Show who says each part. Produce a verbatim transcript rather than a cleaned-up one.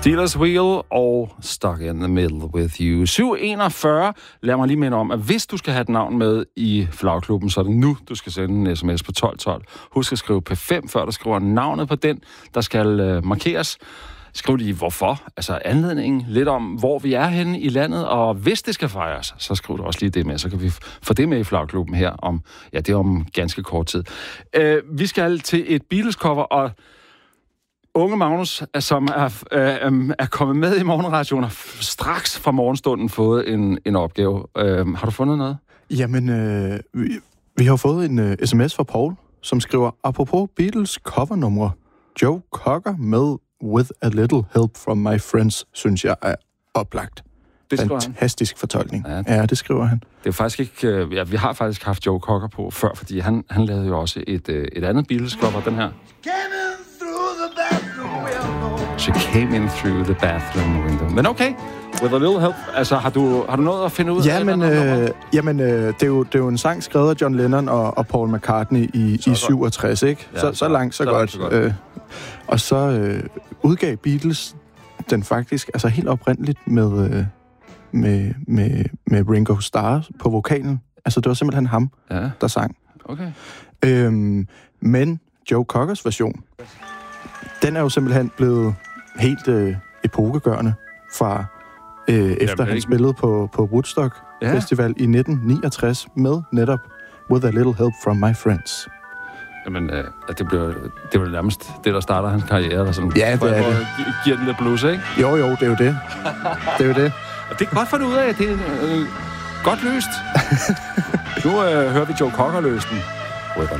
Speaker 1: Steelers Wheel og Stuck in the Middle with You. syv enogfyrre. Lad mig lige minde om, at hvis du skal have et navn med i Flagklubben, så er det nu, du skal sende en sms på tolv tolv. Husk at skrive P fem, før du skriver navnet på den, der skal øh, markeres. Skriv lige hvorfor, altså anledningen, lidt om, hvor vi er henne i landet, og hvis det skal fejres, så skriv du også lige det med, så kan vi få det med i Flagklubben her om, ja, det er om ganske kort tid. Øh, vi skal til et Beatles-cover, og unge Magnus, som er, øh, er kommet med i morgenradioen, har straks fra morgenstunden fået en, en opgave. Øh, har du fundet noget?
Speaker 2: Jamen, øh, vi, vi har fået en uh, sms fra Paul, som skriver, apropos Beatles covernumre, Joe Cocker med With a Little Help from My Friends, synes jeg er oplagt.
Speaker 1: Det
Speaker 2: Fantastisk han. fortolkning.
Speaker 1: Ja,
Speaker 2: ja, det skriver han.
Speaker 1: Det er faktisk ikke... Ja, vi har faktisk haft Joe Cocker på før, fordi han, han lavede jo også et, et andet Beatles-cover, den her. She came in through the bathroom window. Men okay, with a little help. Altså, har du, har du noget at finde ud
Speaker 2: ja,
Speaker 1: af?
Speaker 2: Men, øh, jamen, øh, det, er jo, det er jo en sang skrevet af John Lennon og, og Paul McCartney i, i syvogtres, ikke? Ja, så, så langt, så, så godt. Så godt. Øh, og så øh, udgav Beatles den faktisk, altså helt oprindeligt med, øh, med, med, med Ringo Starr på vokalen. Altså, det var simpelthen ham, ja. der sang.
Speaker 1: Okay.
Speaker 2: Øhm, men Joe Cockers version, den er jo simpelthen blevet helt øh, epokegørende fra øh, efter Jamen, han ikke... spillede på, på Woodstock ja. Festival i nitten niogtres med netop With a Little Help from My Friends.
Speaker 1: Jamen, øh, det bliver det bliver nærmest det, der starter hans karriere. Der sådan,
Speaker 2: ja, det er det.
Speaker 1: Gi- giver den lidt blues, ikke?
Speaker 2: Jo, jo, det er jo det. Det er jo det.
Speaker 1: Og det er godt for ud af, det er øh, godt løst. Nu øh, hører vi Joe Cocker løse den.